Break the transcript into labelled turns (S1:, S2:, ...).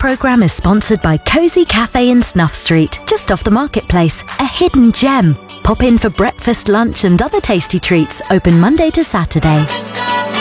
S1: programme is sponsored by Cosy Cafe in Snuff Street, just off the marketplace, a hidden gem. Pop in for breakfast, lunch and other tasty treats, open Monday to Saturday.